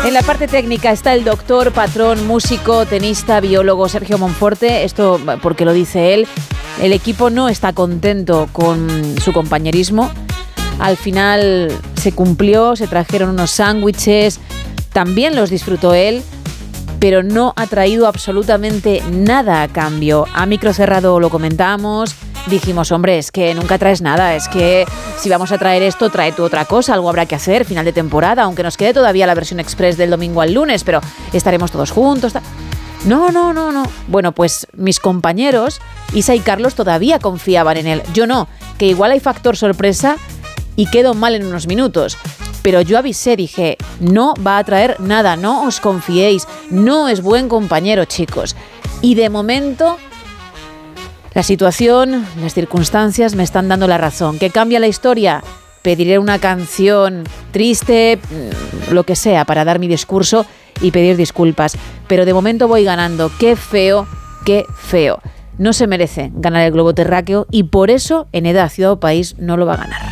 En la parte técnica está el doctor, patrón, músico, tenista, biólogo Sergio Monforte. Esto porque lo dice él. El equipo no está contento con su compañerismo. Al final se cumplió, se trajeron unos sándwiches, también los disfrutó él, pero no ha traído absolutamente nada a cambio. A micro cerrado lo comentamos, dijimos, hombre, es que nunca traes nada, es que si vamos a traer esto, trae tú otra cosa, algo habrá que hacer, final de temporada, aunque nos quede todavía la versión express del domingo al lunes, pero estaremos todos juntos. No. Bueno, pues mis compañeros, Isa y Carlos, todavía confiaban en él. Yo no, que igual hay factor sorpresa y quedo mal en unos minutos. Pero yo avisé, dije, no va a traer nada, no os confiéis, no es buen compañero, chicos. Y de momento, la situación, las circunstancias me están dando la razón. ¿Que cambia la historia? Pediré una canción triste, lo que sea, para dar mi discurso y pedir disculpas. Pero de momento voy ganando. Qué feo, qué feo. No se merece ganar el globo terráqueo y por eso en Edad Ciudad o País no lo va a ganar.